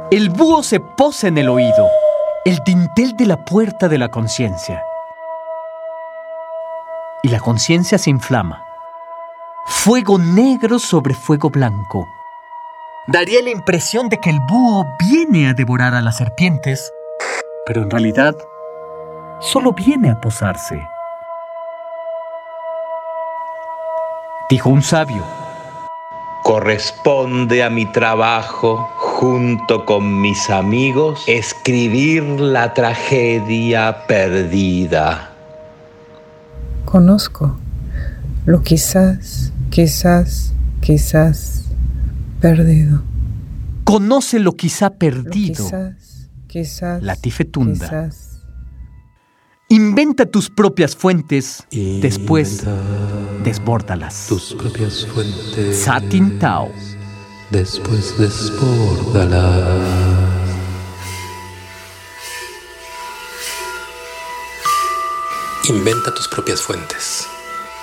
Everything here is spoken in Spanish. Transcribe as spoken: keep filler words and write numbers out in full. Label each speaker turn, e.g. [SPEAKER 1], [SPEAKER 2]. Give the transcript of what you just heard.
[SPEAKER 1] El búho se posa en el oído, el dintel de la puerta de la conciencia. Y la conciencia se inflama. Fuego negro sobre fuego blanco. Daría la impresión de que el búho viene a devorar a las serpientes, pero en realidad solo viene a posarse. Dijo un sabio:
[SPEAKER 2] corresponde a mi trabajo, junto con mis amigos, escribir la tragedia perdida.
[SPEAKER 3] Conozco lo quizás, quizás, quizás perdido.
[SPEAKER 1] Conoce lo quizá perdido.
[SPEAKER 3] Lo quizás, quizás,
[SPEAKER 1] Latifetunda.
[SPEAKER 3] Quizás.
[SPEAKER 1] Inventa tus propias fuentes,
[SPEAKER 4] Inventa
[SPEAKER 1] después desbórdalas.
[SPEAKER 4] Tus propias fuentes.
[SPEAKER 1] Satin Tao.
[SPEAKER 4] Después desbórdalas. Inventa tus propias fuentes.